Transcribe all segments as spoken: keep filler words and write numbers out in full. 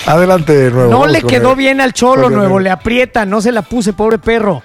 Adelante, Nuevo. No Vamos le con quedó el- bien al Cholo, con el- Nuevo. Le aprieta, no se la puse, pobre perro.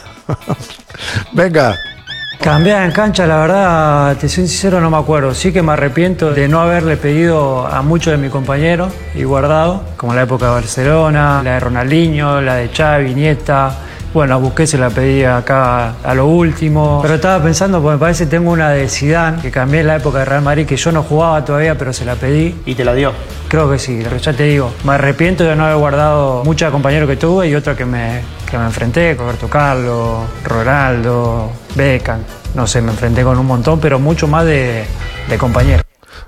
Venga. Cambiar en cancha, la verdad, te soy sincero, no me acuerdo. Sí que me arrepiento de no haberle pedido a muchos de mis compañeros y guardado, como la época de Barcelona, la de Ronaldinho, la de Xavi, Iniesta. Bueno, a Busquets se la pedí acá a lo último. Pero estaba pensando, porque me parece que tengo una de Zidane, que cambié en la época de Real Madrid, que yo no jugaba todavía, pero se la pedí. ¿Y te la dio? Creo que sí, ya te digo. Me arrepiento de no haber guardado muchos compañeros que tuve y otros que me, que me enfrenté, con Roberto Carlos, Ronaldo, Beckham. No sé, me enfrenté con un montón, pero mucho más de, de compañeros.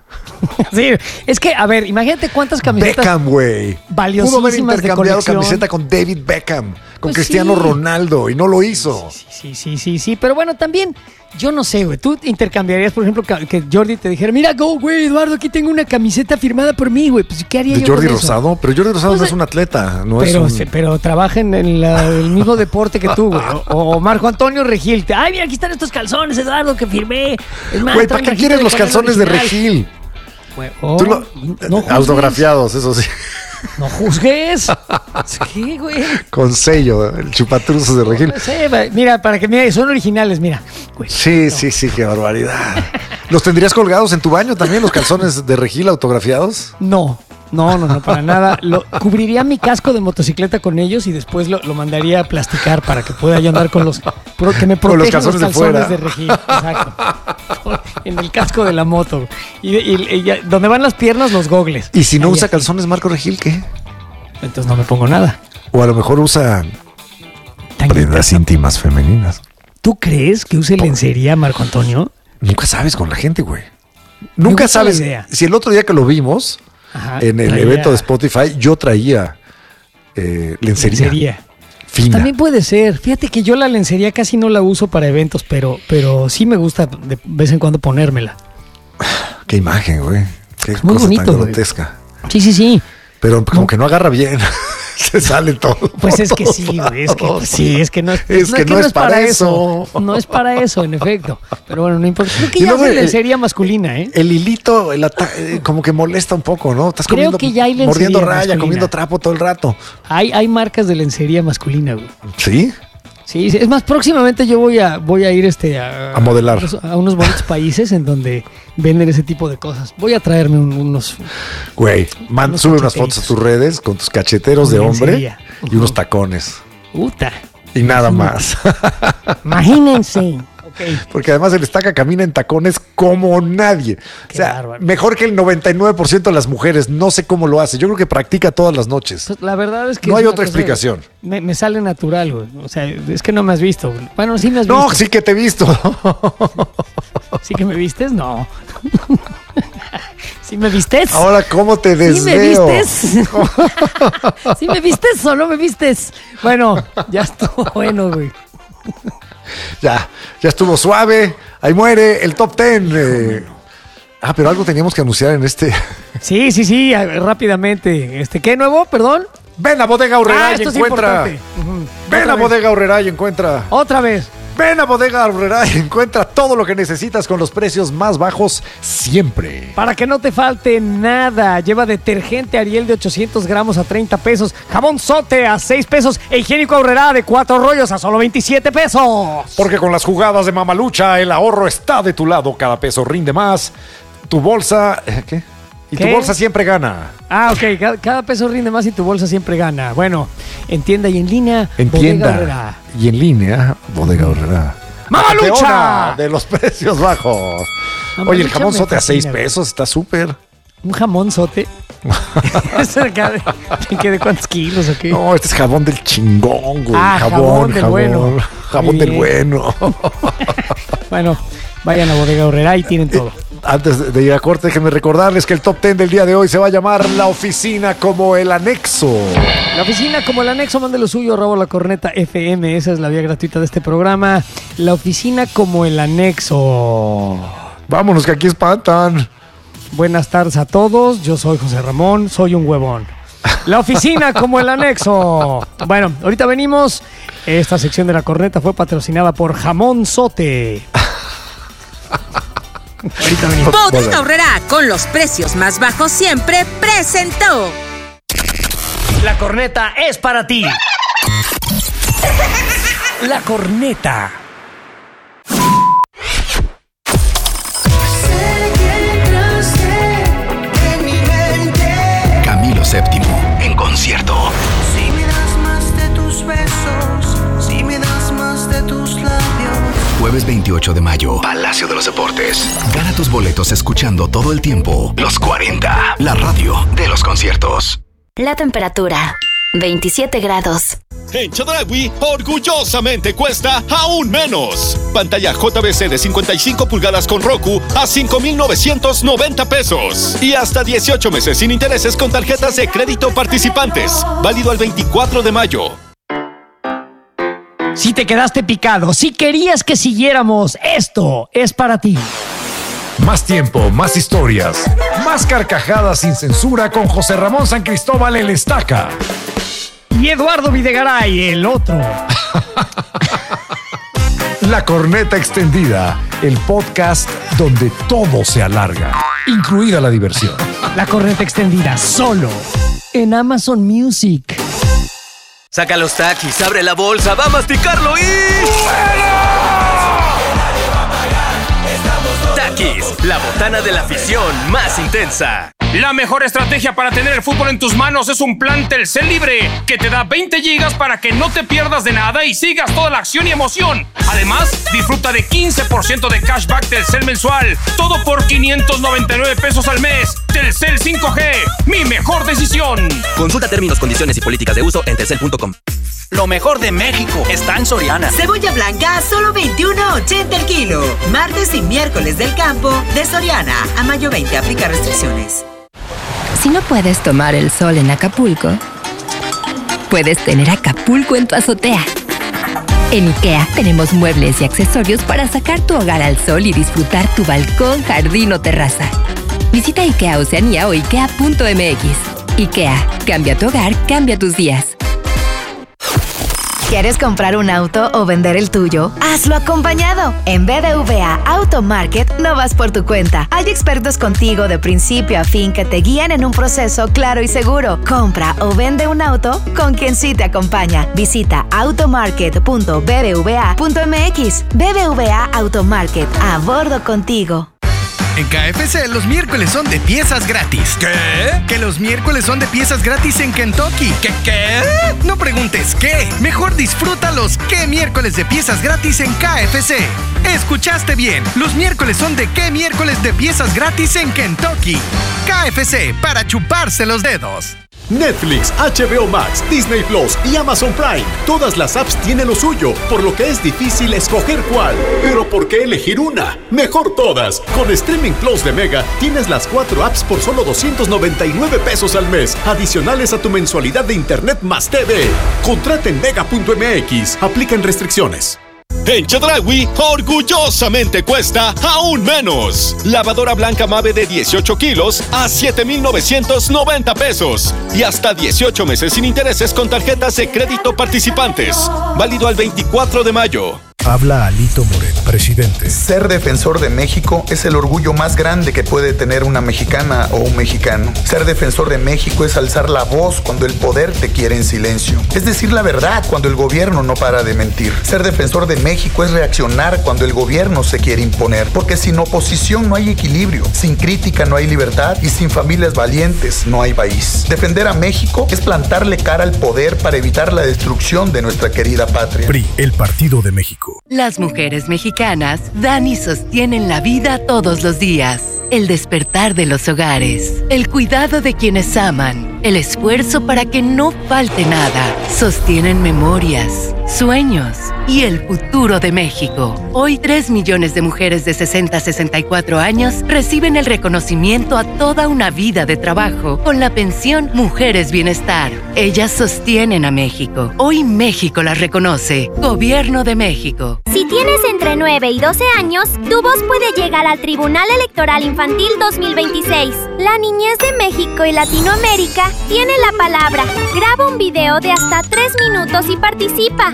Sí, es que, a ver, imagínate cuántas camisetas Beckham, güey. valiosísimas Pudo haber de intercambiado colección. camiseta con David Beckham, con Pues Cristiano sí. Ronaldo, y no lo hizo. Sí, sí, sí, sí, sí, pero bueno, también, yo no sé, güey, tú intercambiarías, por ejemplo, que, que Jordi te dijera, mira, go, güey, Eduardo, aquí tengo una camiseta firmada por mí, güey, pues, ¿qué haría De yo Jordi con eso? Rosado, pero Jordi Rosado Pues, no es un atleta, no Pero, es un... se- pero trabaja en el, la- el mismo deporte que tú, güey. O, o Marco Antonio Regil. Ay, mira, aquí están estos calzones, Eduardo, que firmé. Es más, Güey, trae ¿para qué una quieres hojita los de calzones de original. Regil? Güey, oh, Tú lo- no juzgues. autografiados, eso sí, No juzgues. ¿Qué, güey? con sello, el chupatruzos de Regil. No sé, güey. Mira, para que mira, son originales, mira. Güey, Sí, sí, sí, qué barbaridad. ¿Los tendrías colgados en tu baño también, los calzones de Regil autografiados? no. No, no, no, para nada. Lo, cubriría mi casco de motocicleta con ellos y después lo, lo mandaría a plasticar para que pueda yo andar con los... pro- que me Con los protejan los calzones de calzones de, fuera. Regil. Exacto. En el casco de la moto. Y, y- y ya- donde van las piernas, los gogles. ¿Y si no Ahí usa así. calzones Marco Regil, qué? Entonces no me pongo nada. O a lo mejor usa Tan prendas íntimas femeninas. ¿Tú crees que use lencería, Marco Antonio? Nunca sabes con la gente, güey. Me Nunca gusta la sabes. idea. Si el otro día que lo vimos, Ajá, en el traía evento de Spotify, yo traía eh, lencería, lencería. fina. También puede ser. Fíjate que yo la lencería casi no la uso para eventos, pero, pero sí me gusta de vez en cuando ponérmela. Qué imagen, güey. Qué muy cosa bonito, tan güey. grotesca. Sí, sí, sí. Pero como No. que no agarra bien. Se sale todo. Pues es que sí, güey. Es que pues sí, es que no Es que no es para eso. No es para eso, en efecto. Pero bueno, no importa. Creo que Y ya luego hay el- lencería masculina, ¿eh? El hilito, el ata- eh, como que molesta un poco, ¿no? Estás Creo comiendo, que ya hay lencería mordiendo raya, masculina. comiendo trapo todo el rato. Hay, hay marcas de lencería masculina, güey. ¿Sí? Sí, sí, es más, próximamente yo voy a, voy a ir este a, A modelar. a unos bonitos países en donde venden ese tipo de cosas. Voy a traerme un- unos... Güey, man, Unos sube unas cacheteritos. fotos a tus redes con tus cacheteros de Con hombre lencería. y unos tacones. Puta. Y nada más. Imagínense. Ok. Porque además el estaca camina en tacones como nadie. Qué o sea, bárbaro. mejor que el noventa y nueve por ciento de las mujeres. No sé cómo lo hace. Yo creo que practica todas las noches. Pues la verdad es que... No es hay una otra cosa- explicación. Me, me sale natural, güey. O sea, es que no me has visto. güey. Bueno, sí me has No, visto. sí que te he visto. ¿Sí que me vistes? No. ¿Sí me vistes? Ahora, ¿cómo te ¿Sí me desveo? vistes? ¿Sí me vistes o no me vistes? Bueno, ya estuvo bueno, güey. Ya, ya estuvo suave. Ahí muere el top ten. eh. Ah, pero algo teníamos que anunciar en este. Sí, sí, sí, a- rápidamente. Este, ¿qué nuevo? Perdón. Ven a Bodega Aurrera Ah, y esto es encuentra. importante. Ujú. Ven Otra a vez. Bodega Aurrera y encuentra. Otra vez. Ven a Bodega Aurrera y encuentra todo lo que necesitas con los precios más bajos siempre. Para que no te falte nada, lleva detergente Ariel de ochocientos gramos a treinta pesos, jabón Sote a seis pesos e higiénico Aurrera de cuatro rollos a solo veintisiete pesos. Porque con las jugadas de Mamalucha, el ahorro está de tu lado. Cada peso rinde más. Tu bolsa. ¿eh, ¿Qué? Y ¿Qué? tu bolsa siempre gana. Ah, ok, cada, cada peso rinde más y tu bolsa siempre gana. Bueno, en tienda y en línea, En Bodega tienda Aurrera. y en línea, Bodega Aurrera. ¡Mamalucha! Campeona de los precios bajos. Mamalucha Oye, el jamón me sote a seis fascina, güey. pesos está súper. Un jamón Sote. ¿Eso de, acá de, de qué, de cuántos kilos o qué? No, este es jabón del chingón, güey. Ah, jabón, jabón del jabón. bueno. Jabón Muy del bien. bueno. Bueno, vayan a Bodega Aurrera y tienen todo. Antes de ir a corte, déjenme recordarles que el top ten del día de hoy se va a llamar La Oficina como el Anexo. La oficina como el anexo, mande lo suyo, arroba la corneta F M, esa es la vía gratuita de este programa. La oficina como el anexo. Vámonos, que aquí espantan. Buenas tardes a todos, yo soy José Ramón, soy un huevón. La oficina como el anexo. Bueno, ahorita venimos. Esta sección de la corneta fue patrocinada por Jamón Sote. Ahorita venimos. Bodega Aurrera, con los precios más bajos siempre, presentó La corneta es para ti. La corneta. Camilo séptimo en concierto. Si me das más de tus besos, si me das más de tus labios. Jueves veintiocho de mayo, Palacio de los Deportes. Gana tus boletos escuchando todo el tiempo Los cuarenta, la radio de los conciertos. La temperatura, veintisiete grados. En Chedraui, orgullosamente cuesta aún menos. Pantalla J V C de cincuenta y cinco pulgadas con Roku a cinco mil novecientos noventa pesos. Y hasta dieciocho meses sin intereses con tarjetas de crédito participantes. Válido al veinticuatro de mayo. Si te quedaste picado, si querías que siguiéramos, esto es para ti. Más tiempo, más historias, más carcajadas sin censura con José Ramón San Cristóbal el Estaca. Y Eduardo Videgaray, el otro. La corneta extendida, el podcast donde todo se alarga, incluida la diversión. La corneta extendida, solo en Amazon Music. Saca los taquis, abre la bolsa, va a masticarlo y... Takis, la botana de la afición más intensa. La mejor estrategia para tener el fútbol en tus manos es un plan Telcel Libre que te da veinte gigas para que no te pierdas de nada y sigas toda la acción y emoción. Además, disfruta de quince por ciento de cashback Telcel mensual. Todo por quinientos noventa y nueve pesos al mes. Telcel cinco G, mi mejor decisión. Consulta términos, condiciones y políticas de uso en telcel punto com. Lo mejor de México está en Soriana. Cebolla blanca a solo veintiuno ochenta el kilo. Martes y miércoles del campo de Soriana. A mayo veinte, aplica restricciones. Si no puedes tomar el sol en Acapulco, puedes tener Acapulco en tu azotea. En IKEA tenemos muebles y accesorios para sacar tu hogar al sol y disfrutar tu balcón, jardín o terraza. Visita IKEA Oceanía o ikea punto m x. IKEA, cambia tu hogar, cambia tus días. ¿Quieres comprar un auto o vender el tuyo? Hazlo acompañado. En B B V A Auto Market no vas por tu cuenta. Hay expertos contigo de principio a fin que te guían en un proceso claro y seguro. Compra o vende un auto con quien sí te acompaña. Visita automarket punto b b v a punto m x. B B V A Auto Market, a bordo contigo. En K F C los miércoles son de piezas gratis. ¿Qué? Que los miércoles son de piezas gratis en Kentucky. ¿Qué qué? No preguntes qué. Mejor disfruta los qué miércoles de piezas gratis en K F C. Escuchaste bien. Los miércoles son de qué miércoles de piezas gratis en Kentucky. K F C, para chuparse los dedos. Netflix, H B O Max, Disney Plus y Amazon Prime. Todas las apps tienen lo suyo, por lo que es difícil escoger cuál. Pero ¿por qué elegir una? Mejor todas. Con Streaming Plus de Mega tienes las cuatro apps por solo doscientos noventa y nueve pesos al mes, adicionales a tu mensualidad de internet más T V. Contrata en mega punto m x. Aplican restricciones. En Chedraui, orgullosamente cuesta aún menos. Lavadora blanca Mave de dieciocho kilos a siete mil novecientos noventa pesos. Y hasta dieciocho meses sin intereses con tarjetas de crédito participantes. Válido al veinticuatro de mayo. Habla Alito Moreno, presidente. Ser defensor de México es el orgullo más grande que puede tener una mexicana o un mexicano. Ser defensor de México es alzar la voz cuando el poder te quiere en silencio. Es decir la verdad cuando el gobierno no para de mentir. Ser defensor de México es reaccionar cuando el gobierno se quiere imponer. Porque sin oposición no hay equilibrio, sin crítica no hay libertad y sin familias valientes no hay país. Defender a México es plantarle cara al poder para evitar la destrucción de nuestra querida patria. P R I, el Partido de México. Las mujeres mexicanas dan y sostienen la vida todos los días. El despertar de los hogares, el cuidado de quienes aman, el esfuerzo para que no falte nada. Sostienen memorias, sueños y el futuro de México. Hoy tres millones de mujeres de sesenta a sesenta y cuatro años reciben el reconocimiento a toda una vida de trabajo con la pensión Mujeres Bienestar. Ellas sostienen a México. Hoy México las reconoce. Gobierno de México. Si tienes entre nueve y doce años, tu voz puede llegar al Tribunal Electoral Infantil dos mil veintiséis. La niñez de México y Latinoamérica tiene la palabra. Graba un video de hasta tres minutos y participa.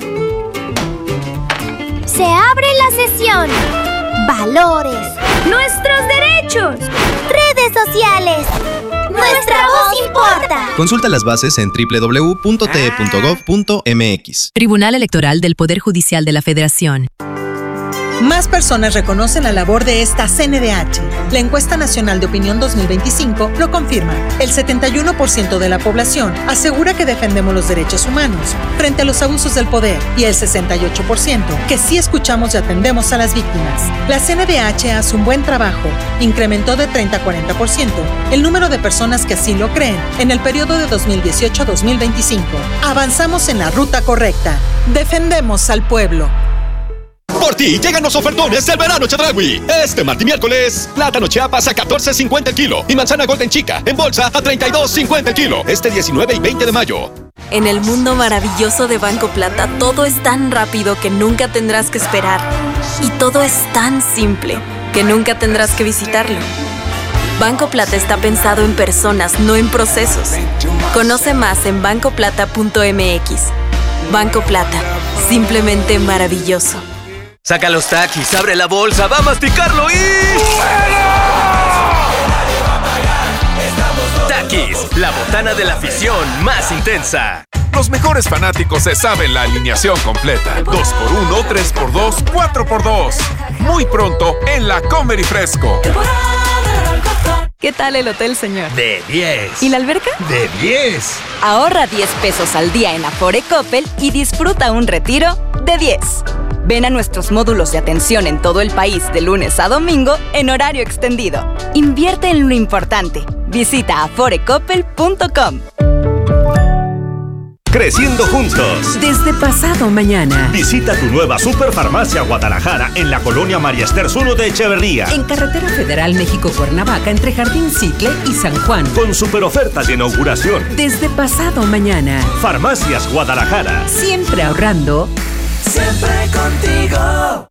Se abre la sesión. Valores. Nuestros derechos. Redes sociales. Nuestra voz importa. Consulta las bases en doble u doble u doble u punto t e punto gov punto m x. Tribunal Electoral del Poder Judicial de la Federación. Más personas reconocen la labor de esta C N D H. La encuesta nacional de opinión dos mil veinticinco lo confirma. El setenta y uno por ciento de la población asegura que defendemos los derechos humanos frente a los abusos del poder y el sesenta y ocho por ciento que sí escuchamos y atendemos a las víctimas. La C N D H hace un buen trabajo. Incrementó de treinta a cuarenta por ciento el número de personas que así lo creen en el periodo de dos mil dieciocho a dos mil veinticinco. Avanzamos en la ruta correcta. Defendemos al pueblo. Por ti llegan los ofertones del verano Chedraui. Este martes y miércoles, plátano Chiapas a catorce cincuenta el kilo y manzana Golden Chica en bolsa a treinta y dos cincuenta el kilo. Este diecinueve y veinte de mayo. En el mundo maravilloso de Banco Plata, todo es tan rápido que nunca tendrás que esperar. Y todo es tan simple que nunca tendrás que visitarlo. Banco Plata está pensado en personas, no en procesos. Conoce más en banco plata punto m x. Banco Plata, simplemente maravilloso. Saca los taquis, abre la bolsa, va a masticarlo y... Takis, la botana de la afición más intensa. Los mejores fanáticos se saben la alineación completa. dos por uno, tres por dos, cuatro por dos. Muy pronto en la Comer y Fresco. ¿Qué tal el hotel, señor? De diez. ¿Y la alberca? De diez. Ahorra diez pesos al día en Afore Coppel y disfruta un retiro de diez. Ven a nuestros módulos de atención en todo el país de lunes a domingo en horario extendido. Invierte en lo importante. Visita afore coppel punto com. Creciendo juntos. Desde pasado mañana. Visita tu nueva Superfarmacia Guadalajara en la colonia María Esther Zulo de Echeverría. En Carretera Federal México-Cuernavaca entre Jardín Citle y San Juan. Con super ofertas de inauguración. Desde pasado mañana. Farmacias Guadalajara. Siempre ahorrando. Siempre contigo.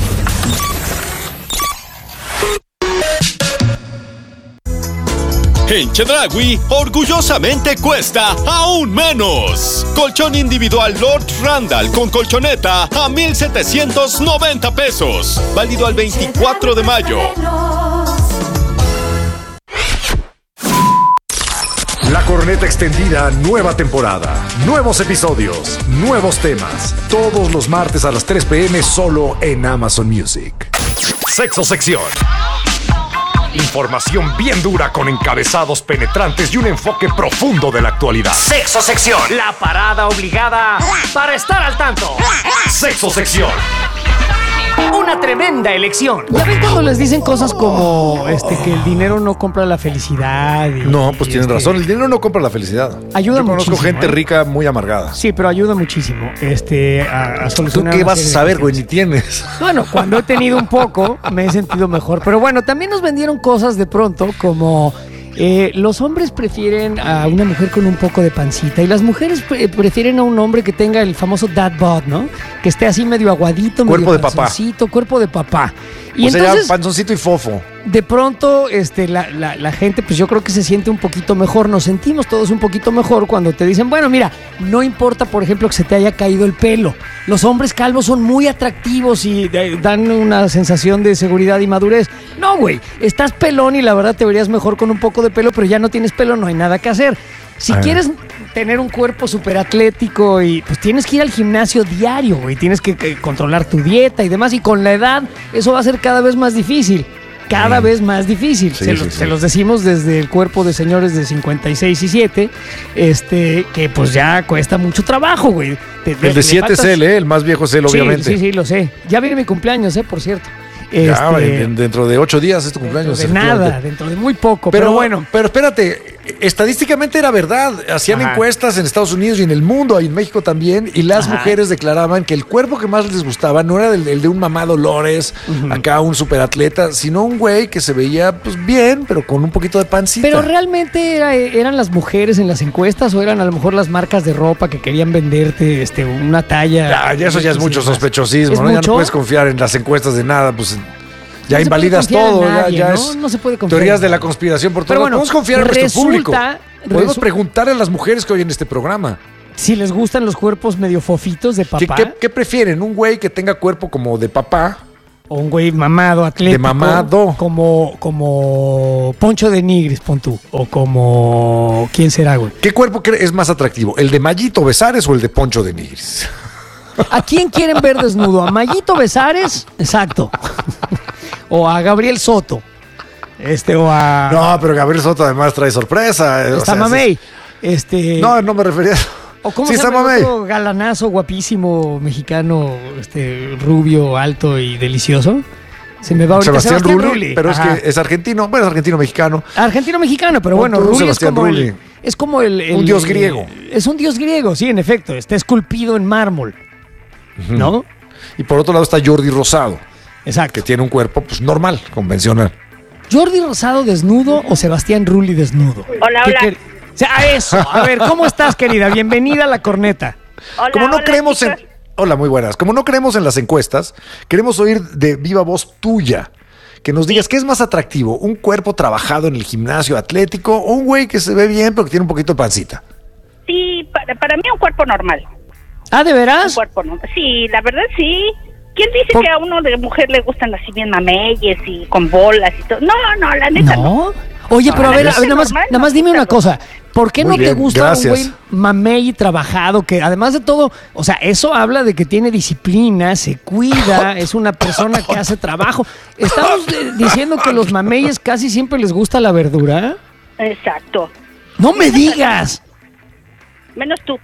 En Chedraui, orgullosamente cuesta aún menos. Colchón individual Lord Randall con colchoneta a mil setecientos noventa pesos. Válido al veinticuatro de mayo. La Corneta Extendida, nueva temporada, nuevos episodios, nuevos temas. Todos los martes a las tres p m solo en Amazon Music. Sexo Sección. Información bien dura con encabezados penetrantes y un enfoque profundo de la actualidad. Sexo Sección. La parada obligada para estar al tanto. Sexo Sección. Una tremenda elección. ¿Ya ven cuando les dicen cosas como este que el dinero no compra la felicidad? Y, no, pues tienen este, razón. El dinero no compra la felicidad. Ayuda Yo conozco muchísimo, gente ¿eh? rica muy amargada. Sí, pero ayuda muchísimo este, a, a solucionar. ¿Tú qué vas a saber, güey? Ni tienes. Bueno, cuando he tenido un poco, me he sentido mejor. Pero bueno, también nos vendieron cosas de pronto como... Eh, los hombres prefieren a una mujer con un poco de pancita y las mujeres pre- prefieren a un hombre que tenga el famoso dad bod, ¿no? Que esté así medio aguadito, cuerpo medio de papá. panzoncito, cuerpo de papá. Y o entonces, sea, panzoncito y fofo. De pronto, este, la, la, la gente, pues yo creo que se siente un poquito mejor. Nos sentimos todos un poquito mejor cuando te dicen, bueno, mira, no importa, por ejemplo, que se te haya caído el pelo. Los hombres calvos son muy atractivos y de, dan una sensación de seguridad y madurez. No, güey, estás pelón y la verdad te verías mejor con un poco de pelo, pero ya no tienes pelo, no hay nada que hacer. Si ah. quieres tener un cuerpo súper atlético y pues tienes que ir al gimnasio diario, güey, tienes que, que controlar tu dieta y demás, y con la edad eso va a ser cada vez más difícil. Cada mm. vez más difícil. Sí, se, sí, los, sí. se los decimos desde el cuerpo de señores de cincuenta y seis y siete, este, que pues ya cuesta mucho trabajo, güey. Te, el de siete es él, ¿eh? El más viejo es él, sí, obviamente. Sí, sí, lo sé. Ya viene mi cumpleaños, ¿eh? Por cierto. Ya, este, dentro de ocho días es tu cumpleaños. Dentro de nada, dentro de muy poco, pero, pero bueno. Pero espérate, estadísticamente era verdad. Hacían Ajá. encuestas en Estados Unidos y en el mundo, y en México también, y las Ajá. mujeres declaraban que el cuerpo que más les gustaba no era el, el de un mamá Dolores, uh-huh. acá un superatleta, sino un güey que se veía pues bien, pero con un poquito de pancita. Pero realmente era, eran las mujeres en las encuestas o eran a lo mejor las marcas de ropa que querían venderte este, una talla. Ya, ya eso ya es mucho sospechosismo, ¿no? Ya no puedes confiar en las encuestas de nada, pues... Ya no invalidas todo, nadie, ya, ya ¿no? es no se puede confiar. Teorías de la conspiración por todo. Bueno, podemos confiar en resulta, nuestro público. Podemos resu- preguntarle a las mujeres que oyen este programa. Si les gustan los cuerpos medio fofitos de papá. ¿Qué, qué, qué prefieren? ¿Un güey que tenga cuerpo como de papá O un güey mamado, atlético. De mamado. Como, como Poncho de Nigris, pon tú. O como... ¿Quién será, güey? ¿Qué cuerpo es más atractivo? ¿El de Mayito Besares o el de Poncho de Nigris? ¿A quién quieren ver desnudo? ¿A Mayito Besares? Exacto. O a Gabriel Soto. Este, o a... No, pero Gabriel Soto además trae sorpresa. Está Mamey. Este... No, no me refería a eso. ¿O cómo sí, se llama el otro galanazo, guapísimo, mexicano, este, rubio, alto y delicioso? Se me va ahorita. Sebastián, Sebastián Rulli, Rulli. pero Ajá. es que es argentino, bueno, es argentino-mexicano. Argentino-mexicano, pero bueno, Rulli Rulli es como Rulli. el, es como el, el... Un dios griego. Es un dios griego, sí, en efecto. Está esculpido en mármol, uh-huh. ¿no? Y por otro lado está Jordi Rosado. Exacto. Que tiene un cuerpo, pues, normal, convencional. ¿Jordi Rosado desnudo o Sebastián Rulli desnudo? Hola, hola. Quer- O sea, eso. A ver, ¿cómo estás, querida? Bienvenida a La Corneta. Hola, Como no hola, creemos chicos. en... Hola, muy buenas. Como no creemos en las encuestas, queremos oír de viva voz tuya que nos digas qué es más atractivo, un cuerpo trabajado en el gimnasio atlético o un güey que se ve bien pero que tiene un poquito de pancita. Sí, para, para mí un cuerpo normal. ¿Ah, de veras? Un cuerpo normal. Sí, la verdad sí. ¿Quién dice Por- que a uno de mujer le gustan así bien mameyes y con bolas y todo? No, no, la neta no. ¿No? Oye, pero No, a ver, la a ver, neta nada más, normal, nada más dime una cosa. ¿Por qué Muy no te bien, gusta gracias. un güey mamey trabajado que además de todo, o sea, eso habla de que tiene disciplina, se cuida, es una persona que hace trabajo? Estamos eh, diciendo que los mameyes casi siempre les gusta la verdura. Exacto. ¡No me digas! Menos tú.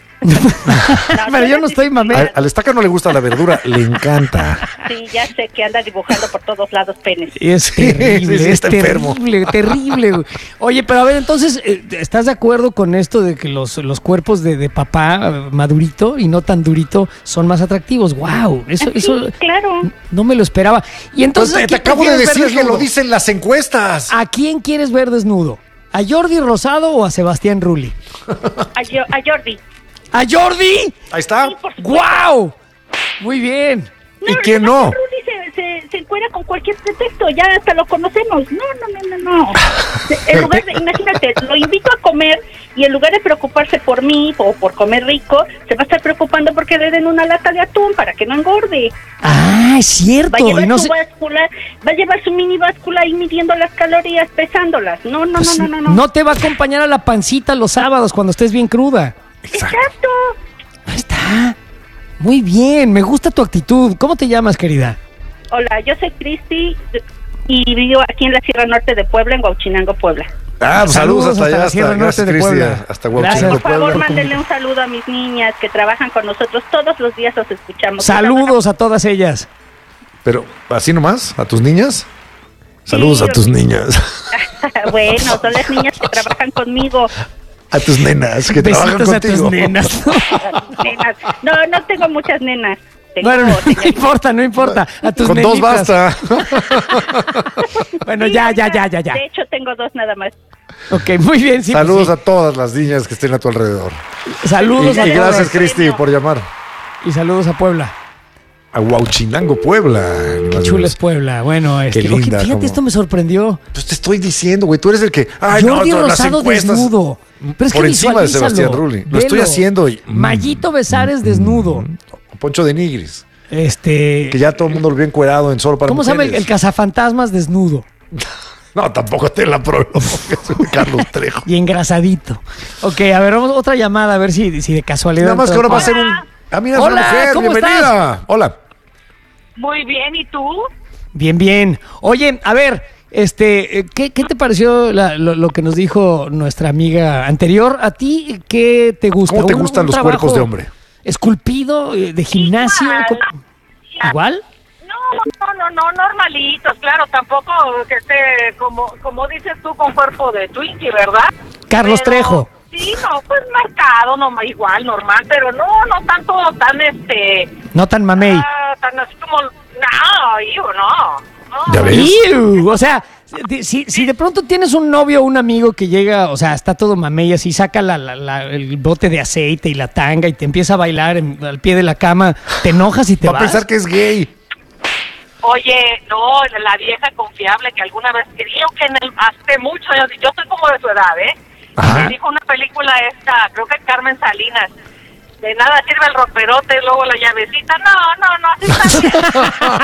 Pero yo no estoy mamey. Al, al estaca no le gusta la verdura, le encanta. Sí, ya sé que anda dibujando por todos lados penes. Es terrible, sí, sí, es está enfermo. terrible, terrible. Güey. Oye, pero a ver, entonces, eh, ¿estás de acuerdo con esto de que los, los cuerpos de, de papá eh, madurito y no tan durito son más atractivos? ¡Wow! Eso, Sí, eso claro. no me lo esperaba. Y entonces, Pues te, ¿a te quién acabo de prefieres ver decir que desnudo? lo dicen las encuestas. ¿A quién quieres ver desnudo? ¿A Jordi Rosado o a Sebastián Rulli? A, Jo- a Jordi. ¡A Jordi! Ahí está. Sí, por supuesto. ¡Guau! Muy bien. ¿Y quién no? Rudy se, se, se encuera con cualquier pretexto, ya hasta lo conocemos. No, no, no, no, no. En lugar de, imagínate, lo invito a comer y en lugar de preocuparse por mí o por comer rico, se va a estar preocupando porque le den una lata de atún para que no engorde. Ah, es cierto. Va a llevar Y no su sé- báscula, va a llevar su mini báscula ahí midiendo las calorías, pesándolas. No, no, pues, no, no, no, no. no te va a acompañar a la pancita los sábados cuando estés bien cruda. Exacto. Ahí está. Muy bien, me gusta tu actitud. ¿Cómo te llamas, querida? Hola, yo soy Cristi y vivo aquí en la Sierra Norte de Puebla, en Huauchinango, Puebla. Ah, pues saludos, hasta allá, la hasta, Sierra gracias, Norte de Cristi, Puebla. hasta Gracias. Huauchinango, Por favor, Puebla. mándenle un saludo a mis niñas que trabajan con nosotros. Todos los días los escuchamos. Saludos a todas ellas. Pero, ¿así nomás? ¿A tus niñas? Saludos Sí, a tus niñas. Bueno, son las niñas que trabajan conmigo. A tus nenas que Besitos trabajan a tus contigo. nenas. Nenas. No, no tengo muchas nenas. Tengo, Bueno, no, tengo- no importa, no importa. A tus Con dos nenitas. basta. Bueno, ya, ya, ya, ya, ya. De hecho, tengo dos nada más. Ok, muy bien. Sí, Saludos pues a todas las niñas que estén a tu alrededor. sí. Saludos Y, a y todas. gracias, Cristi, por llamar. Y saludos a Puebla. A Huauchinango, Puebla. ni Qué más ni chula menos. es Puebla. Bueno, este, Qué oye, linda, fíjate, cómo- esto me sorprendió. Pues te estoy diciendo, güey, tú eres el que... Ay, Jordi no, las Rosado encuestas- desnudo. Pero es por que encima de visualízalo. Sebastián Rulli. Lo estoy Velo. haciendo. Y, mm, Mayito Besares desnudo. Poncho de Nigris. Este. Que ya todo el mundo lo vio encuerado en Solo para ¿Cómo se llama el, Mujeres. el cazafantasmas desnudo? No, tampoco te la probo. Carlos Trejo. Y engrasadito. Ok, a ver, vamos otra llamada, a ver si, si de casualidad. Nada más que ahora va a entra- ser un... Ah, mira, es Hola, una mujer. ¿cómo Bienvenida. estás? Hola. Muy bien, ¿y tú? Bien, bien. Oye, a ver, este, eh, ¿qué, qué te pareció la- lo, lo que nos dijo nuestra amiga anterior? ¿A ti qué te gusta? ¿Cómo te ¿Un- gustan un los trabajo cuerpos de hombre? ¿Esculpido, eh, de gimnasio? Igual. ¿Cómo- ¿Igual? No, no, no, no, normalitos, claro, tampoco que esté, como como dices tú, con cuerpo de Twinkie, ¿verdad? Carlos Pero, Trejo. Sí, no, pues marcado, no, igual, normal, pero no, no tanto tan, este, No tan mamey. ah, tan así como, no, hijo, no. no. ¿Ya ves? Iu, o sea, de- si, si de pronto tienes un novio o un amigo que llega, o sea, está todo mamey así, saca la, la- la- el bote de aceite y la tanga y te empieza a bailar en- al pie de la cama, ¿te enojas y te Va a vas? pensar que es gay. Oye, no, la vieja confiable que alguna vez, creo que en el, hace muchos años, yo soy como de su edad, ¿eh? Ajá. Me dijo una película esta, creo que Carmen Salinas, de nada sirve el romperote y luego la llavecita. No, no, no, así está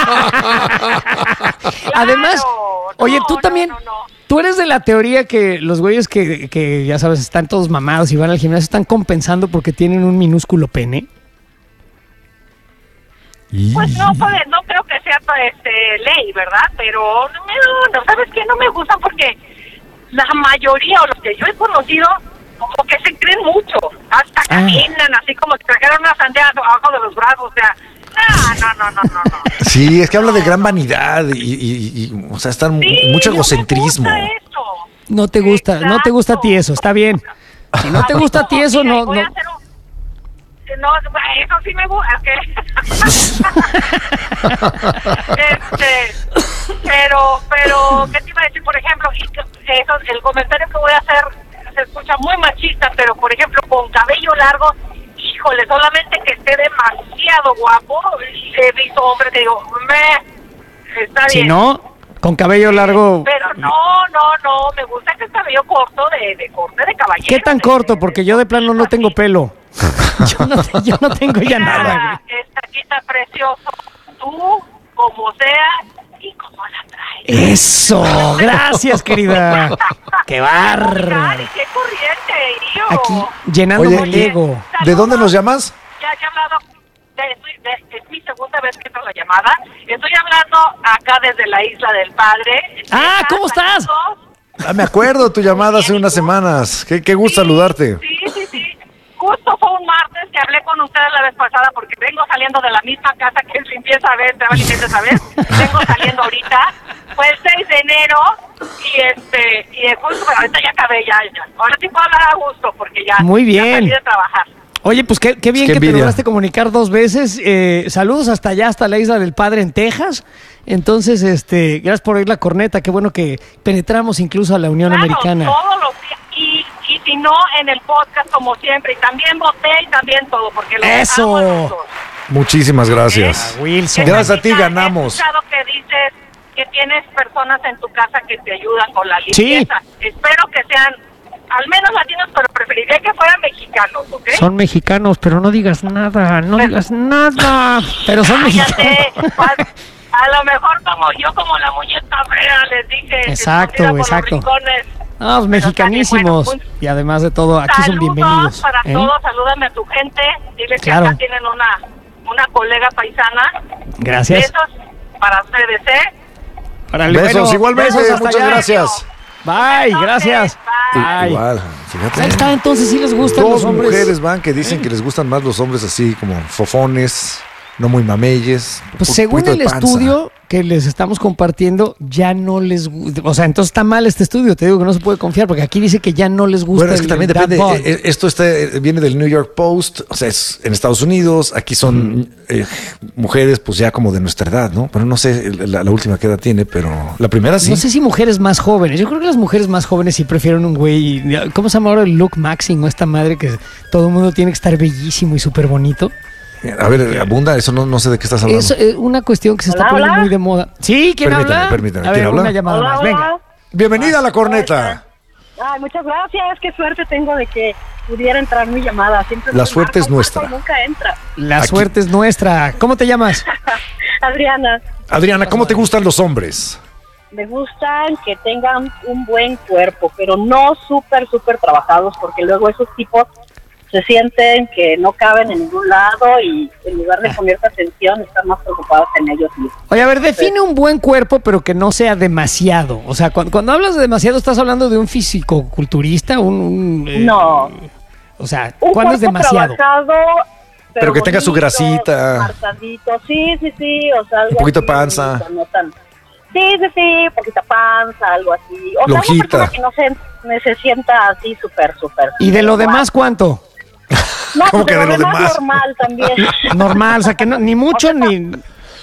bien. Además, Claro, oye, no, tú no, también, no, no. tú eres de la teoría que los güeyes que, que, ya sabes, están todos mamados y van al gimnasio están compensando porque tienen un minúsculo pene. Pues no, pues, no creo que sea este, ley, ¿verdad? Pero no, no, ¿sabes qué? No me gusta porque la mayoría o los que yo he conocido como que se creen mucho, hasta caminan así como si trajeran una sandía abajo de los brazos, o sea, no, no, no, no, no. no. Sí, es que habla de gran vanidad y, y- y- o sea, está Sí, mucho no me egocentrismo. gusta eso. No te gusta, no te gusta a ti eso, está bien. Si no te gusta a ti eso, Mira, no, voy a no. hacer un- No, eso sí me gusta, ¿qué? este, pero, pero, ¿qué te iba a decir? Por ejemplo, y que- eso, el comentario que voy a hacer se escucha muy machista, pero por ejemplo, con cabello largo, híjole, solamente que esté demasiado guapo, he visto hombres que digo, me, está Si bien. no, con cabello largo. Pero no, no, no, me gusta que es cabello corto, de, de corte de caballero. ¿Qué tan corto? Porque yo de plano no tengo pelo. Yo no, yo no tengo ya nada, Mira, esta aquí está precioso. Tú, como sea, y como la traes. güey. Eso, gracias, querida. Qué barra. Ay, qué corriente, yo. Aquí, llenándome el ego. ¿De dónde nos llamas? Ya he hablado, de- de- es mi segunda vez que entro la llamada. Estoy hablando acá desde la Isla del Padre. Ah, ¿cómo estás? Ah, me acuerdo tu llamada hace unas semanas. Qué, qué gusto saludarte. Sí, sí, sí. Justo fue un martes que hablé con ustedes la vez pasada porque vengo saliendo de la misma casa que es limpieza a ver, trabajo y limpieza a ver. Vengo saliendo ahorita. Fue el seis de enero y este, y justo, pero ahorita ya acabé, ya, ya. Ahora sí puedo hablar a gusto porque ya, Muy ya bien. salí de trabajar. Oye, pues qué, qué bien Qué que te envidia. lograste comunicar dos veces. Eh, saludos hasta allá, hasta la Isla del Padre en Texas. Entonces, este, gracias por oír la corneta. Qué bueno que penetramos incluso a la Unión Claro, Americana. todos los días. Y, y si no, en el podcast como siempre. Y también voté y también todo porque los ¡Eso! amo a los dos. Muchísimas gracias. Wilson. Gracias a ti ganamos. He escuchado que dices que tienes personas en tu casa que te ayudan con la limpieza. Espero que sean al menos latinos, pero preferiría que fueran mexicanos, ¿ok? Son mexicanos, pero no digas nada, no digas nada. Pero son mexicanos. Cállate. A, a lo mejor como yo, como la muñeca fea, les dije. Exacto, escondida por los exacto. rincones. No, pues, mexicanísimos. Y además de todo, aquí son bienvenidos. Saludos para ¿eh? todos, salúdame a tu gente. Dile Claro. que acá tienen una, una colega paisana. Gracias. Besos para ustedes, ¿eh? Órale, Besos, bueno, igualmente. besos hasta Muchas allá. gracias. Bye, gracias. Bye. Igual, fíjate. Ahí está, entonces sí les gustan Dos los hombres. mujeres van que dicen que les gustan más los hombres así como fofones, no muy mameyes. Pues un según poquito el de panza. estudio que les estamos compartiendo, ya no les gusta. O sea, entonces está mal este estudio. Te digo que no se puede confiar porque aquí dice que ya no les gusta. Bueno, es que el también dad depende. bod. eh, Esto está, eh, viene del New York Post, o sea, es en Estados Unidos. Aquí son eh, mujeres, pues ya como de nuestra edad, ¿no? Pero no sé la, la última qué edad tiene, pero la primera sí. No sé si mujeres más jóvenes. Yo creo que las mujeres más jóvenes sí prefieren un güey. ¿Cómo se llama ahora el look maxing o esta madre que todo el mundo tiene que estar bellísimo y súper bonito? A ver, abunda, eso no, no sé de qué estás hablando. Es eh, una cuestión que se está Hola, poniendo hola. muy de moda. Sí, ¿quién Permítame, habla? permítame, A ¿quién ver, habla? una llamada Hola, más. hola. Venga. Bienvenida a la corneta. Ay, muchas gracias. Qué suerte tengo de que pudiera entrar mi llamada. Siempre La me suerte es marco, nuestra. marco y nunca entra. La suerte es nuestra. ¿Cómo te llamas? Adriana, Adriana, ¿cómo te gustan los hombres? me gustan que tengan un buen cuerpo, pero no súper, súper trabajados, porque luego esos tipos se sienten que no caben en ningún lado y en lugar de ponerte atención están más preocupados en ellos mismos. Oye, a ver, define un buen cuerpo, pero que no sea demasiado. O sea, cuando, cuando hablas de demasiado, ¿estás hablando de un fisicoculturista? Un, un, eh, No. O sea, Un ¿cuándo es cuerpo demasiado? trabajado, Pero que tenga su bonito, grasita. marcadito. Sí, sí, sí, o sea, algo Un poquito así, panza. no tan- Sí, sí, sí, poquita panza, algo así. O sea, una Lonjita. persona que no se, no se sienta así súper, súper. ¿Y de lo demás cuánto? No, ¿Cómo pues que de lo demás? normal también. Normal, o sea, que no, ni mucho ni, Sí,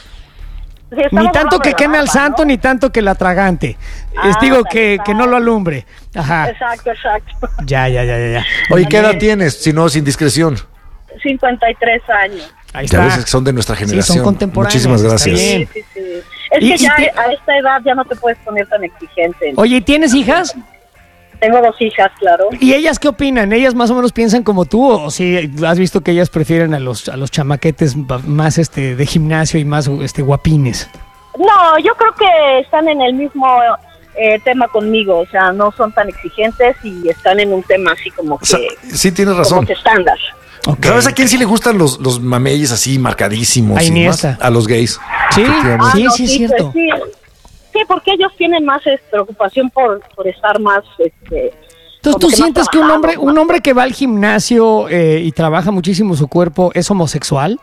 ni estamos tanto hablando que de la queme al barba, santo, ¿no? ni tanto que la atragante. Ah, Es digo tal, que, tal. que no lo alumbre. Ajá. Exacto, exacto. Ya, ya, ya, ya. ya. Oye, ¿qué edad tienes? Si no, sin discreción. cincuenta y tres años. Ahí Ya está. ves que son de nuestra Sí, generación. son contemporáneos. Muchísimas está gracias. bien. Sí, sí, sí. Es Y- que y ya te- a esta edad ya no te puedes poner tan exigente. Oye, ¿y tienes hijas? Tengo dos hijas, claro. ¿Y ellas qué opinan? ¿Ellas más o menos piensan como tú? ¿O si has visto que ellas prefieren a los a los chamaquetes más este de gimnasio y más este guapines? No, yo creo que están en el mismo eh, tema conmigo, o sea, no son tan exigentes y están en un tema así como que... O sea, sí, tienes razón. Como que estándar. Okay. ¿Sabes a quién sí le gustan los, los mameyes así marcadísimos? A y Iniesta. más? A los gays. Sí, Ah, sí, no, sí, es sí, cierto. pues, sí. Sí, porque ellos tienen más eh, preocupación por, por estar más... Este, Entonces, como ¿tú que más sientes que un hombre, trabajados, un hombre que va al gimnasio eh, y trabaja muchísimo su cuerpo es homosexual?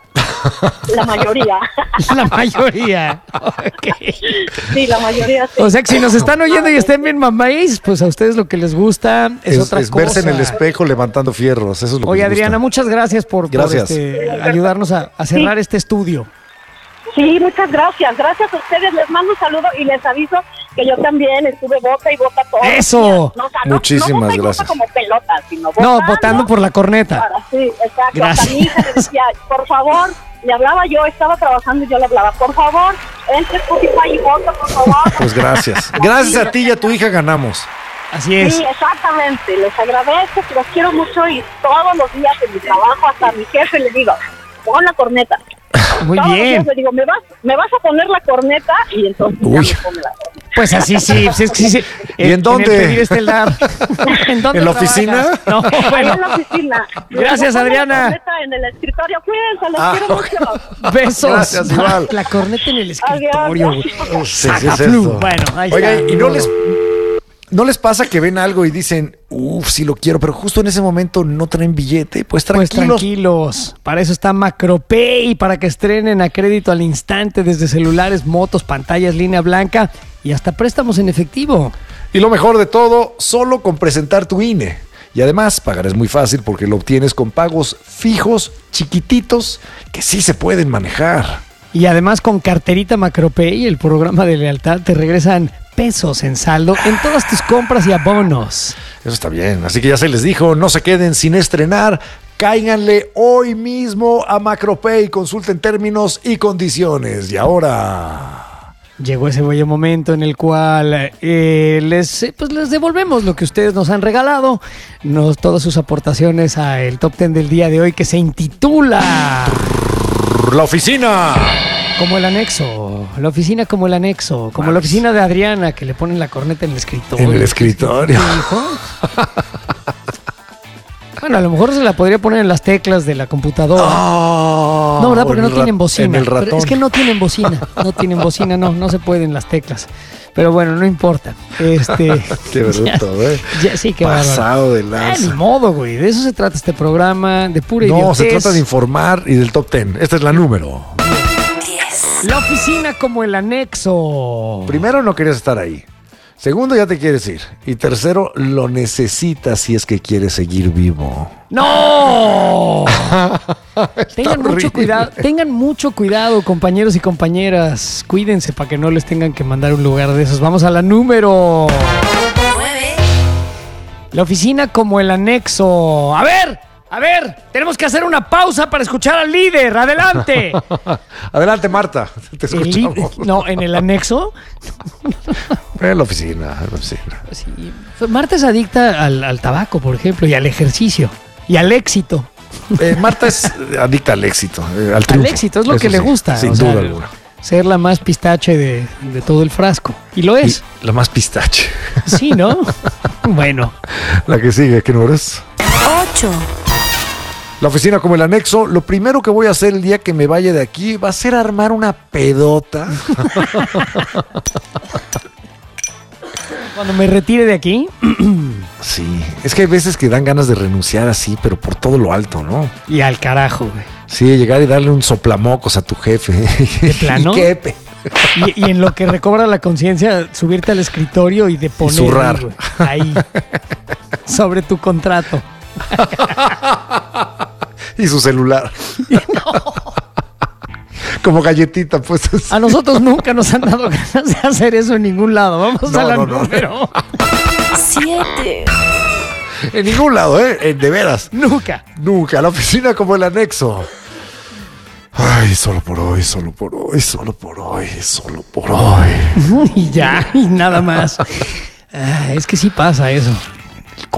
La mayoría. La mayoría. Okay. Sí, la mayoría sí. O sea que si nos están oyendo y estén bien mamáis, pues a ustedes lo que les gusta es, Es, otra es cosa. verse en el espejo levantando fierros. Eso es lo que Oye, les gusta. Adriana, muchas gracias por, por, Gracias. este, ayudarnos a, a cerrar este estudio. Sí, muchas gracias. Gracias a ustedes. Les mando un saludo y les aviso que yo también estuve bota y bota todo. ¡Eso! No, o sea, no- Muchísimas no bota y bota gracias. como pelota, sino No, botando votando por la corneta. para- sí, exacto. Gracias. Hasta mi hija le decía, por favor, le hablaba yo, estaba trabajando y yo le hablaba, por favor, entre Spotify y vota, por favor. Pues gracias. Gracias a ti y a tu hija ganamos. Así es. Sí, exactamente. Les agradezco, los quiero mucho y todos los días en mi trabajo, hasta a mi jefe le digo, pon la corneta. Muy Todos los bien. días le digo, ¿me vas, ¿me vas a poner la corneta? Y entonces ya Uy. me pone la corneta. Pues así sí, pues es que sí, sí. ¿Y en dónde? el pedir estelar. ¿En dónde ¿En la trabajas? oficina? No, bueno. Ahí en la oficina. Gracias, Me pongo Adriana. La corneta en el escritorio. Cuídense, los Ah, quiero ok. mucho. Besos. Gracias, igual. La corneta en el escritorio, güey. Sí, sí, es Sacaflu. esto. Bueno, ahí Oiga, está. ¿y no les, no les pasa que ven algo y dicen, uff, sí lo quiero, pero justo en ese momento no traen billete? Pues Pues tranquilos. tranquilos, para eso está Macropay, para que estrenen a crédito al instante desde celulares, motos, pantallas, línea blanca y hasta préstamos en efectivo. Y lo mejor de todo, solo con presentar tu I N E. Y además, pagar es muy fácil porque lo obtienes con pagos fijos, chiquititos, que sí se pueden manejar. Y además con carterita Macropay, el programa de lealtad, te regresan pesos en saldo en todas tus compras y abonos. Eso está bien. Así que ya se les dijo, no se queden sin estrenar. Cáiganle hoy mismo a Macropay. Consulten términos y condiciones. Y ahora... Llegó ese bello momento en el cual eh, les, eh, pues les devolvemos lo que ustedes nos han regalado, nos, todas sus aportaciones a el Top Ten del día de hoy, que se intitula La oficina. Como el anexo, la oficina como el anexo, como la oficina de Adriana, que le ponen la corneta en el escritorio. En el escritorio. ¿Qué dijo? Bueno, a lo mejor se la podría poner en las teclas de la computadora. Oh, no, ¿verdad? Porque en no el tienen ra- bocina. en el Pero ratón. es que no tienen bocina. No tienen bocina, no. No se pueden las teclas. Pero bueno, no importa. Este, Qué bruto, ¿eh? ya, sí, qué Pasado de bárbaro. Ah, lanza. ni modo, güey. De eso se trata este programa, de pura No, idiotez. se trata de informar y del top ten. Esta es la número. La oficina como el anexo. Primero, no querías estar ahí. Segundo, ya te quieres ir. Y tercero, lo necesitas si es que quieres seguir vivo. ¡No! Tengan mucho horrible. cuidado, tengan mucho cuidado, compañeros y compañeras. Cuídense para que no les tengan que mandar a un lugar de esos. Vamos a la número nueve. La oficina como el anexo. A ver, a ver, tenemos que hacer una pausa para escuchar al líder. Adelante. Adelante, Marta. Te El li- escuchamos. no, en el anexo. En la oficina, en la oficina. Sí. Marta es adicta al, al tabaco, por ejemplo, y al ejercicio, y al éxito. Eh, Marta es adicta al éxito, eh, al triunfo. Al éxito, es lo Eso que le sí, gusta. Sin o sea, duda alguna. Ser la más pistache de, de todo el frasco. Y lo es. Y la más pistache. Sí, ¿no? Bueno. La que sigue, ¿qué número es? ocho. La oficina como el anexo. Lo primero que voy a hacer el día que me vaya de aquí va a ser armar una pedota. Cuando me retire de aquí. Sí, es que hay veces que dan ganas de renunciar así, pero por todo lo alto, ¿no? Y al carajo, güey. Sí, llegar y darle un soplamocos a tu jefe. ¿De plano? ¿Y qué, pe? Y, y en lo que recobra la conciencia, subirte al escritorio y de poner zurrar. ahí, güey, ahí, sobre tu contrato. Y su celular. Como galletita, pues. A nosotros nunca nos han dado ganas de hacer eso en ningún lado. Vamos No, a la no, no. número siete. En ningún lado, ¿eh? En- de veras. Nunca. Nunca. La oficina como el anexo. Ay, solo por hoy, solo por hoy, solo por hoy, solo por hoy. Y ya, y nada más. Ah, es que sí pasa eso.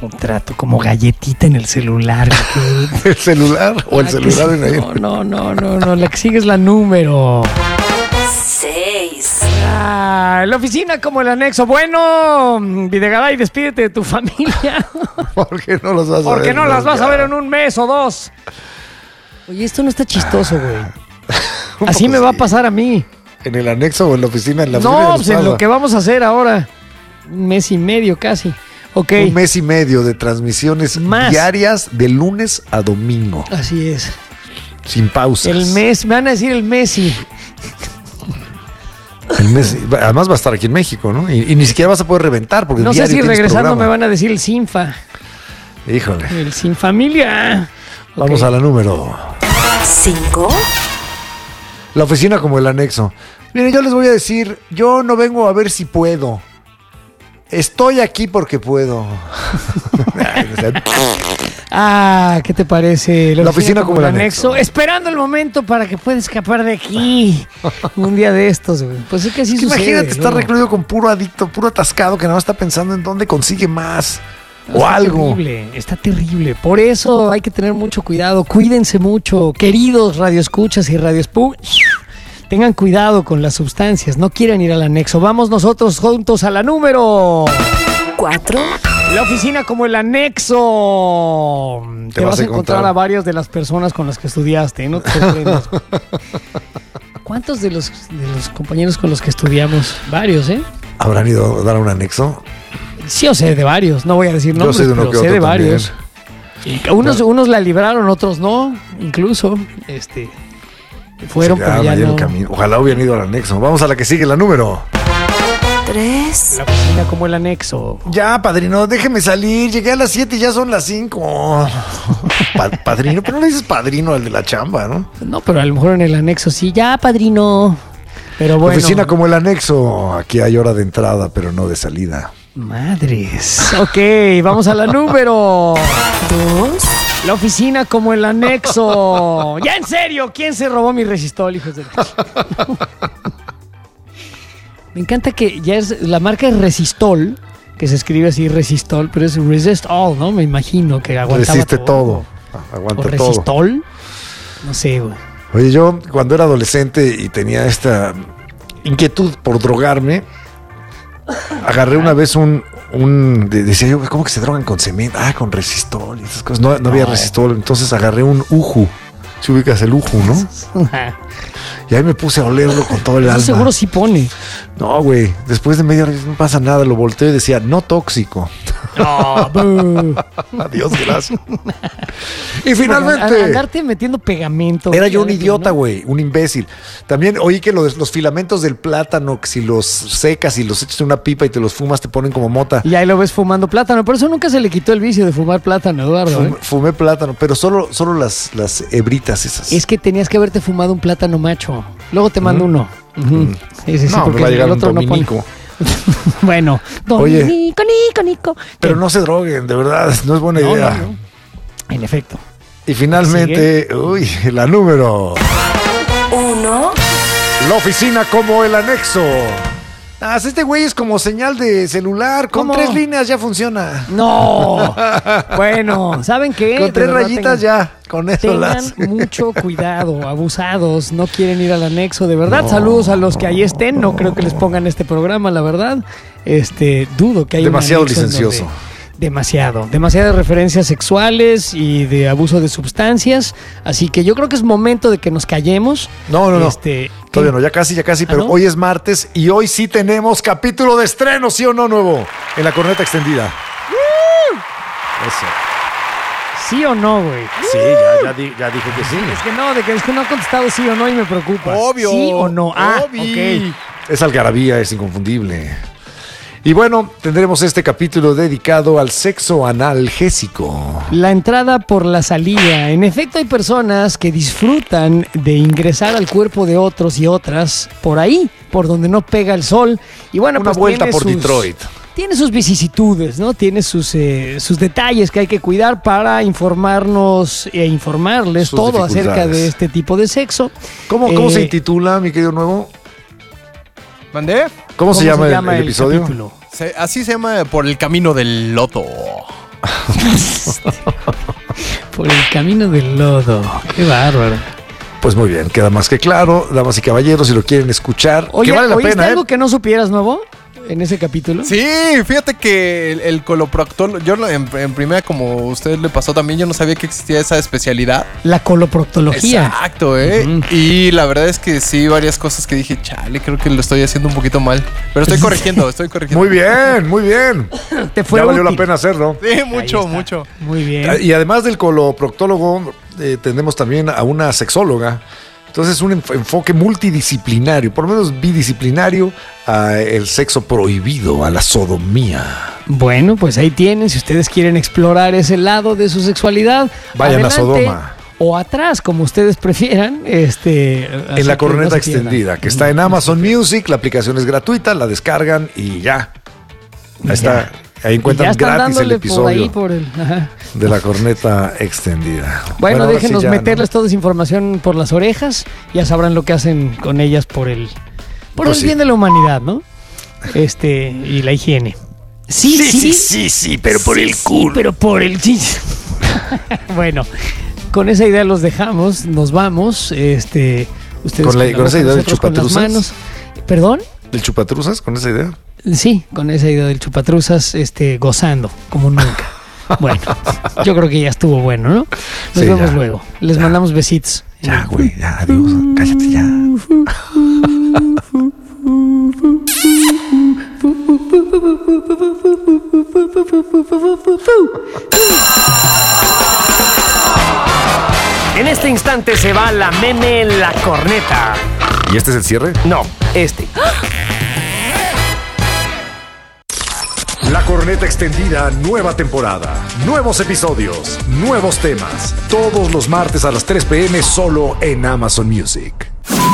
contrato, como galletita en el celular. ¿El celular o el Ah, celular que- en ahí? No, no, no, no, no, la que sigue es la número. Seis. Ah, la oficina como el anexo. Bueno, Videgaray, despídete de tu familia. ¿Por qué no los vas a ver? Porque no las vas a nunca? ver en un mes o dos. Oye, esto no está chistoso, güey. Así me va a pasar a mí. ¿En el anexo o en la oficina? En la oficina No, nos pues en pasa. lo que vamos a hacer ahora. Un mes y medio casi. Ok. Un mes y medio de transmisiones Más. diarias de lunes a domingo. Así es. Sin pausas. El mes, me van a decir el Messi. El mes, además va a estar aquí en México, ¿no? Y, y ni siquiera vas a poder reventar porque No sé diario si tienes regresando programa. me van a decir el Sinfa. Híjole. El Sin Familia. Vamos Ok. a la número. Cinco. La oficina como el anexo. Miren, yo les voy a decir, yo no vengo a ver si puedo. Estoy aquí porque puedo. Ah, ¿qué te parece? La oficina como el anexo. Esperando el momento para que pueda escapar de aquí. Un día de estos, güey. Pues es que así Es que sucede, imagínate ¿no? estar recluido con puro adicto, puro atascado que nada más está pensando en dónde consigue más. No, o está algo. Terrible, está terrible. Por eso hay que tener mucho cuidado. Cuídense mucho, queridos radioescuchas y radiospu. Tengan cuidado con las sustancias. No quieren ir al anexo. Vamos nosotros juntos a la número Cuatro. La oficina como el anexo. Te, vas, a encontrar a varias de las personas con las que estudiaste. No te sorprendas. ¿Cuántos de los, de los compañeros con los que estudiamos? Varios, ¿eh? ¿Habrán ido a dar un anexo? Sí, o sé de varios. No voy a decir Yo nombres, sé de uno pero que sé otro de varios. Y unos, unos la libraron, otros no. Incluso, este... Fueron, Sí, pero ah, ya me no. el camino. Ojalá hubieran ido al anexo. Vamos a la que sigue, la número. Tres. La oficina como el anexo. Ya, padrino, déjeme salir. Llegué a las siete y ya son las cinco. Pa- padrino, pero no le dices padrino al de la chamba, ¿no? No, pero a lo mejor en el anexo sí. Ya, padrino. Pero bueno. Oficina como el anexo. Aquí hay hora de entrada, pero no de salida. Madres. Ok, vamos a la número Dos. La oficina como el anexo. Ya, en serio, ¿quién se robó mi resistol, hijos de... Me encanta que ya es la marca es Resistol, que se escribe así Resistol, pero es Resist All, ¿no? Me imagino que aguantaba Resiste todo. Aguanta ¿O todo. Resistol? No sé, güey. Oye, yo cuando era adolescente y tenía esta inquietud por drogarme, agarré una vez un, un de- decía yo, ¿cómo que se drogan con cemento? Ah, con resistol y esas cosas. No, no había No. resistol, entonces agarré un uju. Si ubicas el uju, ¿no? Y ahí me puse a olerlo con todo el Eso alma. seguro sí pone. No, güey. Después de media hora no pasa nada. Lo volteé y decía, no tóxico. No, boo. Adiós, gracias. Y A- finalmente... Andarte metiendo pegamento. Era yo un fíjate, idiota, ¿no? güey, un imbécil. También oí que los, los filamentos del plátano, que si los secas y los echas en una pipa y te los fumas, te ponen como mota. Y ahí lo ves fumando plátano. Por eso nunca se le quitó el vicio de fumar plátano, Eduardo. Fumé, ¿eh? fumé plátano, pero solo, solo las, las hebritas esas. Es que tenías que haberte fumado un plátano macho. Luego te mando uno. Ujú. Sí, sí, sí, no, me porque va a llegar el un otro no pone. dominico. Bueno, Oye. Dominico, Nico, Nico. Pero no se droguen, de verdad, no es buena No, idea. no, no. En efecto. Y finalmente, uy, la número. Uno. La oficina como el anexo. Ah, este güey es como señal de celular. Con ¿Cómo? tres líneas ya funciona. No. Bueno, ¿saben qué? Con De tres verdad, rayitas tengan- ya. Con eso Tengan las. mucho cuidado, abusados, no quieren ir al anexo, de verdad. No, Saludos a los que ahí estén, no creo que les pongan este programa, la verdad. Este, dudo que haya un Demasiado anexo en licencioso. donde- Demasiado, demasiadas referencias sexuales y de abuso de sustancias, así que yo creo que es momento de que nos callemos. No, no, no. Este, Todavía no, ya casi, ya casi, ¿Ah, pero no? hoy es martes y hoy sí tenemos capítulo de estreno, ¿sí o no, nuevo? En la corneta extendida. Eso. ¿Sí o no, güey? Sí, ya, ya, di- ya dije que sí. Es que no, de que, es que no ha contestado sí o no y me preocupa. Obvio. ¿Sí o no? Ah, Obvio. ok. Es algarabía, es inconfundible. Y bueno, tendremos este capítulo dedicado al sexo analgésico. La entrada por la salida. En efecto, hay personas que disfrutan de ingresar al cuerpo de otros y otras por ahí, por donde no pega el sol. Y bueno, Una pues vuelta tiene por sus- Detroit. Tiene sus vicisitudes, ¿no? Tiene sus, eh, sus detalles que hay que cuidar para informarnos e informarles Sus todo acerca dificultades. de este tipo de sexo. ¿Cómo, cómo Eh, se intitula, mi querido nuevo? ¿Mandé? ¿Cómo, se llama, el- el, episodio? capítulo? Se- así se llama Por el Camino del Loto. Por el camino del lodo. Qué bárbaro. Pues muy bien, queda más que claro, damas y caballeros, si lo quieren escuchar, Oye, que vale la ¿oíste pena, algo ¿eh? que no supieras, nuevo? En ese capítulo. Sí, fíjate que el, el coloproctólogo, yo no- en, en primera, como a usted le pasó también, yo no sabía que existía esa especialidad. La coloproctología. Exacto, ¿eh? Uh-huh. Y la verdad es que sí, varias cosas que dije, chale, creo que lo estoy haciendo un poquito mal. Pero estoy corrigiendo, estoy corrigiendo. Muy bien, muy bien. Te fue ya valió útil. la pena hacerlo. Sí, mucho, mucho. Muy bien. Y además del coloproctólogo, eh, tenemos también a una sexóloga. Entonces, un enf- enfoque multidisciplinario, por lo menos bidisciplinario, a el sexo prohibido, a la sodomía. Bueno, pues ahí tienen. Si ustedes quieren explorar ese lado de su sexualidad, Vayan a adelante. Sodoma. O atrás, como ustedes prefieran. Este, así En la que corneta no se pierdan. extendida, que está en Amazon Music, la aplicación es gratuita, la descargan y ya. Ahí Ya. está, ahí Y encuentran ya están gratis el dándole episodio por ahí, por el, ajá. de la corneta extendida. Bueno, ahora déjenos sí ya, meterles ¿no? toda esa información por las orejas. Ya sabrán lo que hacen con ellas por el, por Pues el sí. bien de la humanidad, ¿no? Este, y la higiene. Sí, sí, sí, sí, sí, pero por Sí, el sí, culo. pero por el sí. Bueno, con esa idea los dejamos, nos vamos. Este, ustedes Con la- con con esa idea de nosotros con las chupatruzas. manos. ¿Perdón? ¿Del chupatruzas con esa idea? Sí, con esa idea del chupatruzas, este, gozando, como nunca. Bueno, yo creo que ya estuvo bueno, ¿no? Nos Sí, vemos ya. luego. Les mandamos besitos. Ya, güey, ya, adiós. Cállate ya. En este instante se va la meme en la corneta. ¿Y este es el cierre? No, este. La corneta extendida, nueva temporada, nuevos episodios, nuevos temas. Todos los martes a las tres pm solo en Amazon Music.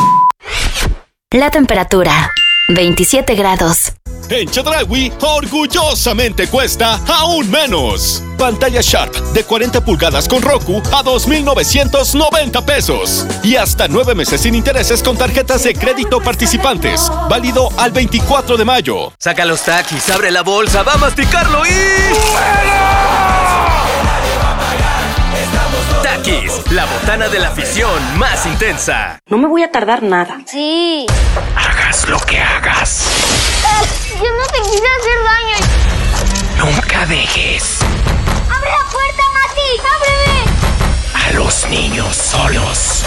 La temperatura, veintisiete grados. En Chedraui, orgullosamente cuesta aún menos. Pantalla Sharp de cuarenta pulgadas con Roku a dos mil novecientos noventa pesos. Y hasta nueve meses sin intereses con tarjetas de crédito participantes. Válido al veinticuatro de mayo. Saca los taquis, abre la bolsa, va a masticarlo y... Takis, la botana de la afición más intensa. No me voy a tardar nada. Sí. Hagas lo que hagas. Yo no te quise hacer daño. Nunca dejes ¡Abre la puerta, Mati! ¡Ábreme! a los niños solos.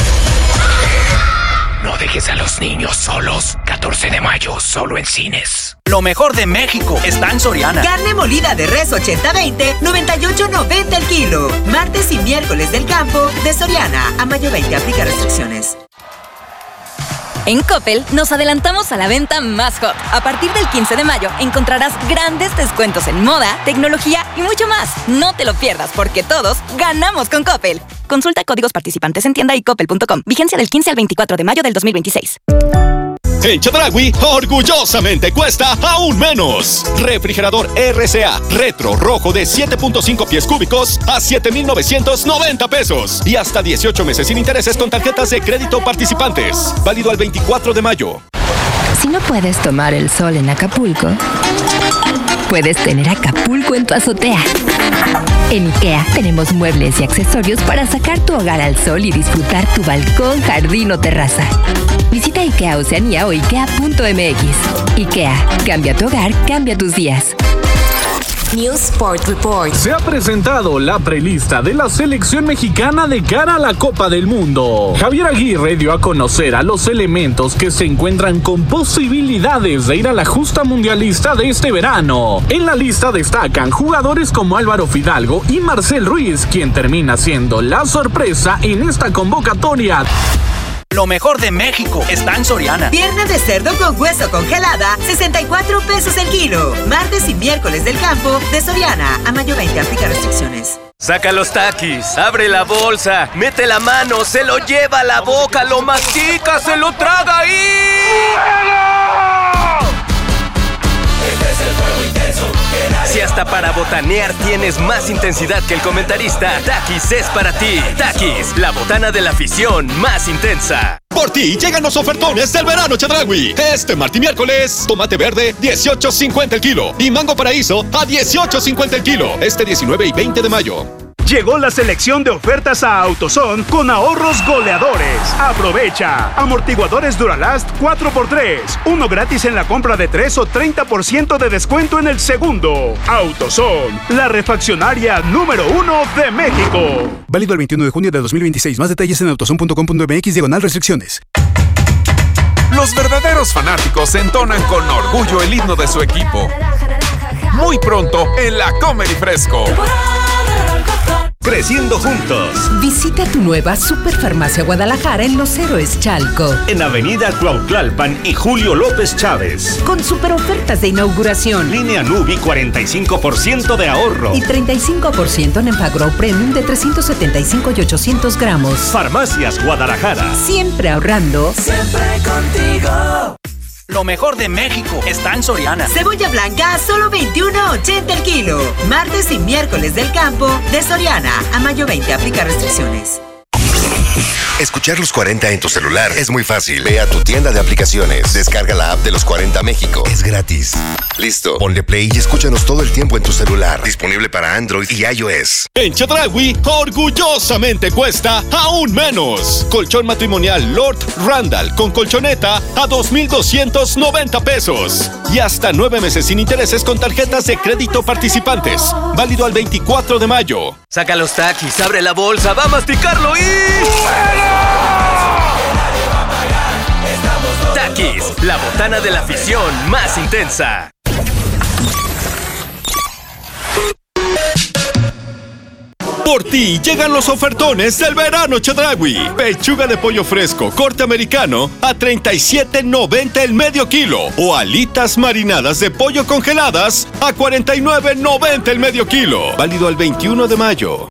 No dejes a los niños solos. catorce de mayo, solo en cines. Lo mejor de México está en Soriana. Carne molida de res ochenta veinte, noventa y ocho noventa el kilo. Martes y miércoles del campo de Soriana. A mayo veinte, aplica restricciones. En Coppel nos adelantamos a la venta más hot. A partir del quince de mayo encontrarás grandes descuentos en moda, tecnología y mucho más. No te lo pierdas porque todos ganamos con Coppel. Consulta códigos participantes en tienda y coppel punto com. Vigencia del quince al veinticuatro de mayo del dos mil veintiséis. En Chedraui, orgullosamente cuesta aún menos. Refrigerador R C A Retro Rojo de siete punto cinco pies cúbicos a siete mil novecientos noventa pesos. Y hasta dieciocho meses sin intereses con tarjetas de crédito participantes. Válido al veinticuatro de mayo. Si no puedes tomar el sol en Acapulco, puedes tener Acapulco en tu azotea. En IKEA tenemos muebles y accesorios para sacar tu hogar al sol y disfrutar tu balcón, jardín o terraza. Visita IKEA Oceanía o ikea punto m x. IKEA, cambia tu hogar, cambia tus días. News Sport Report. Se ha presentado la prelista de la selección mexicana de cara a la Copa del Mundo. Javier Aguirre dio a conocer a los elementos que se encuentran con posibilidades de ir a la justa mundialista de este verano. En la lista destacan jugadores como Álvaro Fidalgo y Marcel Ruiz, quien termina siendo la sorpresa en esta convocatoria. Lo mejor de México está en Soriana. Pierna de cerdo con hueso congelada, sesenta y cuatro pesos el kilo. Martes y miércoles del campo de Soriana. A mayo veinte, aplica restricciones. Saca los taquis, abre la bolsa, mete la mano, se lo lleva a la boca, lo mastica, se lo traga y... Si hasta para botanear tienes más intensidad que el comentarista, Takis es para ti. Takis, la botana de la afición más intensa. Por ti llegan los ofertones del verano Chedraui. Este martes y miércoles, tomate verde dieciocho cincuenta el kilo y mango paraíso a dieciocho cincuenta el kilo. Este diecinueve y veinte de mayo. Llegó la selección de ofertas a AutoZone con ahorros goleadores. Aprovecha. Amortiguadores Duralast cuatro por tres. Uno gratis en la compra de tres o treinta por ciento de descuento en el segundo. AutoZone, la refaccionaria número uno de México. Válido el veintiuno de junio de dos mil veintiséis. Más detalles en autozone punto com punto m x diagonal restricciones. Los verdaderos fanáticos entonan con orgullo el himno de su equipo. Muy pronto en la Comer y Fresco. Creciendo juntos. Visita tu nueva Superfarmacia Guadalajara en Los Héroes Chalco. En Avenida Cuautlalpan y Julio López Chávez. Con super ofertas de inauguración. Línea Nubi cuarenta y cinco por ciento de ahorro. Y treinta y cinco por ciento en Enfagrow Premium de trescientos setenta y cinco y ochocientos gramos. Farmacias Guadalajara. Siempre ahorrando. Siempre contigo. Lo mejor de México está en Soriana. Cebolla blanca a solo veintiuno ochenta el kilo. Martes y miércoles del campo de Soriana. A mayo veinte aplica restricciones. Escuchar los cuarenta en tu celular es muy fácil. Ve a tu tienda de aplicaciones. Descarga la app de los cuarenta México. Es gratis. Listo. Ponle play y escúchanos todo el tiempo en tu celular. Disponible para Android y iOS. En Chedraui, orgullosamente cuesta aún menos. Colchón matrimonial Lord Randall con colchoneta a dos mil doscientos noventa pesos. Y hasta nueve meses sin intereses con tarjetas de crédito participantes. Válido al veinticuatro de mayo. Saca los taquis, abre la bolsa, va a masticarlo y... Takis, la botana de la afición más intensa. Por ti llegan los ofertones del verano Chedraui. Pechuga de pollo fresco corte americano a treinta y siete noventa el medio kilo. O alitas marinadas de pollo congeladas a cuarenta y nueve noventa el medio kilo. Válido al veintiuno de mayo.